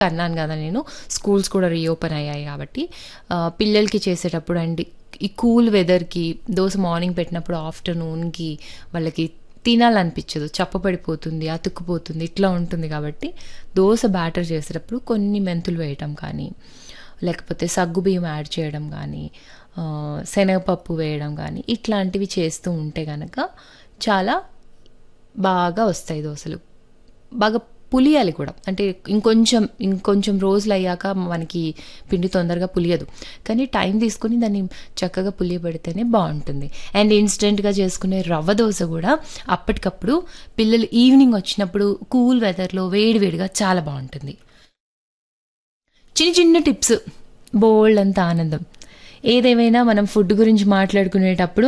అన్నాను కదా నేను, స్కూల్స్ కూడా రీఓపెన్ అయ్యాయి కాబట్టి పిల్లలకి చేసేటప్పుడు అండ్ ఈ కూల్ వెదర్కి దోశ మార్నింగ్ పెట్టినప్పుడు ఆఫ్టర్నూన్కి వాళ్ళకి తినాలనిపించదు, చప్పపడిపోతుంది, అతుక్కుపోతుంది, ఇట్లా ఉంటుంది. కాబట్టి దోశ బ్యాటర్ చేసేటప్పుడు కొన్ని మెంతులు వేయటం కానీ, లేకపోతే సగ్గుబియ్యం యాడ్ చేయడం కానీ, శనగపప్పు వేయడం కానీ, ఇట్లాంటివి చేస్తూ ఉంటే కనుక చాలా బాగా వస్తాయి దోశలు. బాగా పులియాలి కూడా, అంటే ఇంకొంచెం రోజులు అయ్యాక మనకి పిండి తొందరగా పులియదు, కానీ టైం తీసుకుని దాన్ని చక్కగా పులియబెడితేనే బాగుంటుంది. అండ్ ఇన్స్టెంట్గా చేసుకునే రవ్వ దోశ కూడా అప్పటికప్పుడు పిల్లలు ఈవినింగ్ వచ్చినప్పుడు కూల్ వెదర్లో వేడివేడిగా చాలా బాగుంటుంది. చిన్న చిన్న టిప్స్, బోల్డ్ అంత ఆనందం. ఏదేమైనా మనం ఫుడ్ గురించి మాట్లాడుకునేటప్పుడు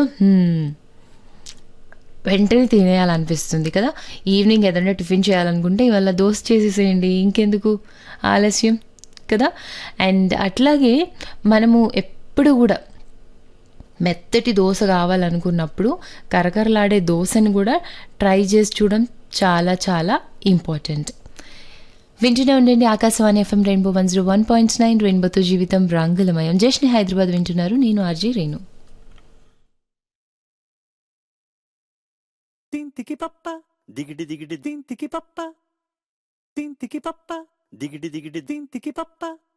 వెంటనే తినేయాలనిపిస్తుంది కదా. ఈవినింగ్ ఏదైనా టిఫిన్ చేయాలనుకుంటే ఇవాళ దోశ చేసేసేయండి, ఇంకెందుకు ఆలస్యం కదా. అండ్ అట్లాగే మనము ఎప్పుడు కూడా మెత్తటి దోశ కావాలనుకున్నప్పుడు కరకరలాడే దోశని కూడా ట్రై చేసి చూడడం చాలా చాలా ఇంపార్టెంట్. వింటూనే ఉండండి ఆకాశవాణి ఎఫ్ఎం రెయిన్బో 101.9, రెయిన్బోతో జీవితం రంగులమయం. జస్ట్ హైదరాబాద్ వింటున్నారు, నేను ఆర్జే రేణు. తింతికి పప్ప దిగిడి దిగిడి తింతికి పప్ప తింతికి పప్ప దిగిడి దిగిడి తింతికి పప్ప